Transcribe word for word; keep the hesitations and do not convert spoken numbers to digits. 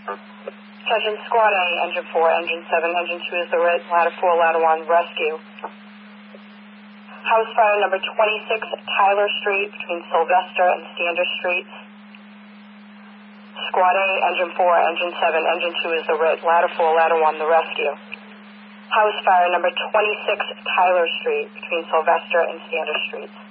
Attention Squad A, Engine four, Engine seven, Engine two is the red, ladder four, ladder one, rescue. House fire number twenty-six, Tyler Street, between Sylvester and Standish Streets. Squad A, Engine four, Engine seven, Engine two is the red, ladder four, ladder one, the rescue. House fire number twenty-six, Tyler Street, between Sylvester and Standish Streets.